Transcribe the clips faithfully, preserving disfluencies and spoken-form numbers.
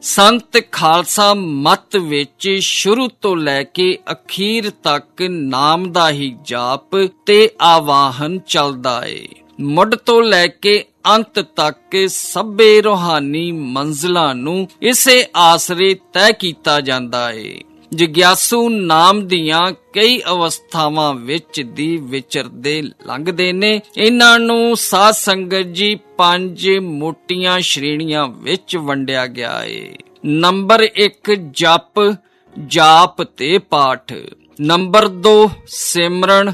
ਸੰਤ ਖਾਲਸਾ ਮੱਤ ਵਿੱਚ ਸ਼ੁਰੂ ਤੋਂ ਲੈ ਕੇ ਅਖੀਰ ਤੱਕ ਨਾਮ ਦਾ ਹੀ ਜਾਪ ਤੇ ਆਵਾਹਨ ਚੱਲਦਾ ਏ। ਮੁੱਢ ਤੋਂ ਲੈ ਕੇ ਅੰਤ ਤੱਕ ਸਭੇ ਰੂਹਾਨੀ ਮੰਜ਼ਿਲਾਂ ਨੂੰ ਇਸੇ ਆਸਰੇ ਤੈਅ ਕੀਤਾ ਜਾਂਦਾ ਏ। ਜਗਿਆਸੂ ਨਾਮ ਦੀਆਂ ਕਈ ਅਵਸਥਾਵਾਂ ਵਿੱਚ ਦੀ ਵਿਚਰਦੇ ਲੰਘਦੇ ਨੇ। ਇਹਨਾਂ ਨੂੰ ਸਾਧ ਸੰਗਤ ਜੀ ਪੰਜ ਮੋਟੀਆਂ ਸ਼੍ਰੇਣੀਆਂ ਵਿੱਚ ਵੰਡਿਆ ਗਿਆ ਏ। ਨੰਬਰ ਇੱਕ ਜਪ, ਜਾਪ ਤੇ ਪਾਠ। ਨੰਬਰ ਦੋ ਸਿਮਰਨ,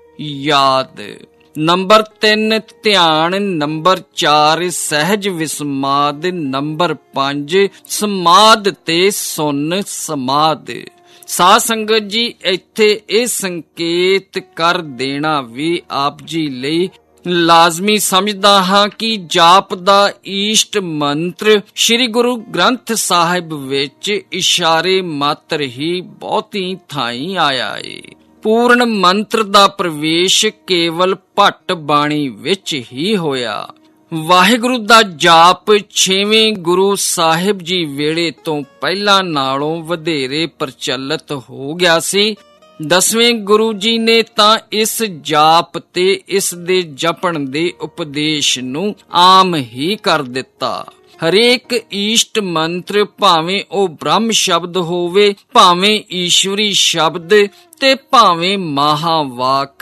ਯਾਦ। ਨੰਬਰ ਤਿੰਨ ਧਿਆਨ। ਨੰਬਰ ਚਾਰ ਸਹਿਜ ਵਿਸਮਾਦ। ਨੰਬਰ ਪੰਜ ਸਮਾਧ ਤੇ ਸੁੰਨ ਸਮਾਧ। ਸਾਧ ਸੰਗਤ ਜੀ ਇੱਥੇ ਇਹ ਸੰਕੇਤ ਕਰ ਦੇਣਾ ਵੀ ਆਪ ਜੀ ਲਈ ਲਾਜ਼ਮੀ ਸਮਝਦਾ ਹਾਂ ਕਿ ਜਾਪ ਦਾ ਈਸ਼ਟ ਮੰਤਰ ਸ੍ਰੀ ਗੁਰੂ ਗ੍ਰੰਥ ਸਾਹਿਬ ਵਿੱਚ ਇਸ਼ਾਰੇ ਮਾਤਰ ਹੀ ਬਹੁਤੀ ਥਾਈਂ ਆਇਆ ਏ। ਪੂਰਨ ਮੰਤਰ ਦਾ ਪ੍ਰਵੇਸ਼ ਕੇਵਲ ਭੱਟ ਬਾਣੀ ਵਿੱਚ ਹੀ ਹੋਇਆ। ਵਾਹਿਗੁਰੂ ਦਾ ਜਾਪ ਛੇਵੇਂ ਗੁਰੂ ਸਾਹਿਬ ਜੀ ਵੇਲੇ ਤੋਂ ਪਹਿਲਾਂ ਨਾਲੋਂ ਵਧੇਰੇ ਪ੍ਰਚਲਿਤ ਹੋ ਗਿਆ ਸੀ। ਦਸਵੇਂ ਗੁਰੂ ਜੀ ਨੇ ਤਾਂ ਇਸ ਜਾਪ ਤੇ ਇਸ ਦੇ ਜਪਣ ਦੇ ਉਪਦੇਸ਼ ਨੂੰ ਆਮ ਹੀ ਕਰ ਦਿੱਤਾ। ਹਰੇਕ ਈਸ਼ਟ ਮੰਤਰ ਭਾਵੇਂ ਉਹ ਬ੍ਰਹਮ ਸ਼ਬਦ ਹੋਵੇ, ਭਾਵੇਂ ਈਸ਼ਵਰੀ ਸ਼ਬਦ ਤੇ ਭਾਵੇਂ ਮਹਾਵਾਕ,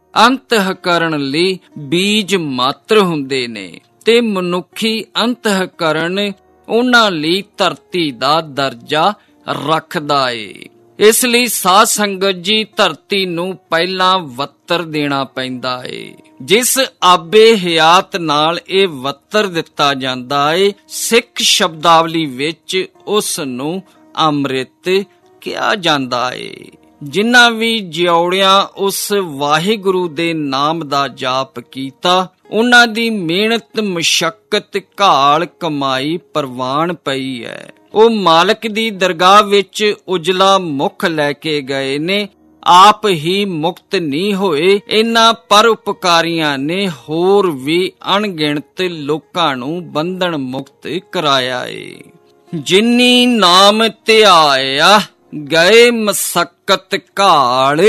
ਅੰਤఃਕਰਣ ਲਈ ਬੀਜ ਮਾਤਰ ਹੁੰਦੇ ਨੇ ਤੇ ਮਨੁੱਖੀ ਅੰਤঃਕਰਣ ਉਹਨਾਂ ਲਈ ਧਰਤੀ ਦਾ ਦਰਜਾ ਰੱਖਦਾ ਏ। ਇਸ ਲਈ ਸਾਧ ਸੰਗਤ ਜੀ ਧਰਤੀ ਨੂੰ ਪਹਿਲਾਂ ਵੱਤਰ ਦੇਣਾ ਪੈਂਦਾ ਏ। ਜਿਸ ਆਬੇ ਹਯਾਤ ਨਾਲ ਇਹ ਵੱਤਰ ਦਿੱਤਾ ਜਾਂਦਾ ਏ, ਸਿੱਖ ਸ਼ਬਦਾਵਲੀ ਵਿੱਚ ਉਸ ਨੂੰ ਅੰਮ੍ਰਿਤ ਕਿਹਾ ਜਾਂਦਾ ਏ। ਜਿਨ੍ਹਾਂ ਵੀ ਜਿਉੜਿਆਂ ਉਸ ਵਾਹਿਗੁਰੂ ਦੇ ਨਾਮ ਦਾ ਜਾਪ ਕੀਤਾ, ਉਹਨਾਂ ਦੀ ਮਿਹਨਤ ਮੁਸ਼ੱਕਤ ਘਾਲ ਕਮਾਈ ਪ੍ਰਵਾਨ ਪਈ ਹੈ। ਉਹ ਮਾਲਕ ਦੀ ਦਰਗਾਹ ਵਿੱਚ ਉਜਲਾ ਮੁਖ ਲੈ ਕੇ ਗਏ ਨੇ, ਆਪ ਹੀ ਮੁਕਤ ਨਹੀਂ ਹੋਏ। ਇਹਨਾਂ ਪਰਉਪਕਾਰੀਆਂ ਨੇ ਹੋਰ ਵੀ ਅਣਗਿਣਤ ਲੋਕਾਂ ਨੂੰ ਬੰਧਨ ਮੁਕਤ ਕਰਾਇਆ ਏ। ਜਿਨੀ ਨਾਮ ਧਿਆਇਆ ਗਏ ਮਸਕਤ ਘਾਲ,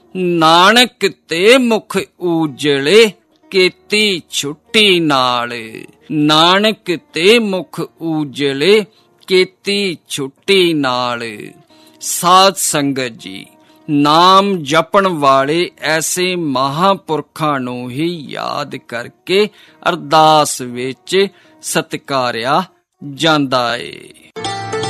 ਨਾਨਕ ਤੇ ਮੁਖ ਊਜਲੇ ਕੀਤੀ ਛੁੱਟੀ ਨਾਲ। ਨਾਨਕ ਤੇ ਮੁਖ ਊਜਲੇ ਕੀਤੀ ਛੁੱਟੀ ਨਾਲ। ਸਾਧ ਸੰਗਤ ਜੀ, ਨਾਮ ਜਪਣ ਵਾਲੇ ਐਸੇ ਮਹਾਂਪੁਰਖਾਂ ਨੂੰ ਹੀ ਯਾਦ ਕਰਕੇ ਅਰਦਾਸ ਵਿੱਚ ਸਤਿਕਾਰਿਆ ਜਾਂਦਾ ਏ।